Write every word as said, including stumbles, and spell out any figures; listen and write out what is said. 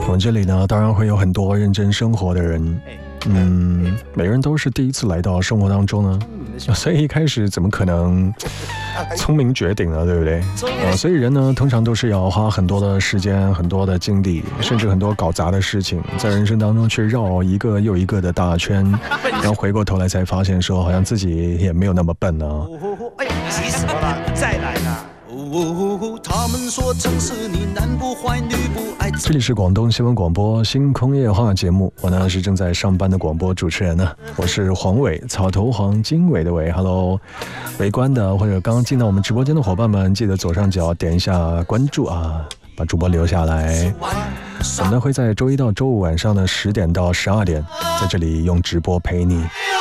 我们这里呢，当然会有很多认真生活的人，嗯，每个人都是第一次来到生活当中呢，所以一开始怎么可能聪明绝顶呢，对不对？呃，所以人呢，通常都是要花很多的时间、很多的精力，甚至很多搞砸的事情，在人生当中去绕一个又一个的大圈，然后回过头来才发现说，好像自己也没有那么笨呢。 哎，急什么了？再来啦！他们说城市里男不坏女不爱。 这里是广东新闻广播新工业化节目，我呢是正在上班的广播主持人呢，我是黄伟，草头黄经纬的伟。Hello， 围观的或者刚刚进到我们直播间的伙伴们，记得左上角点一下关注啊，把主播留下来。我们呢会在周一到周五晚上的十点到十二点，在这里用直播陪你。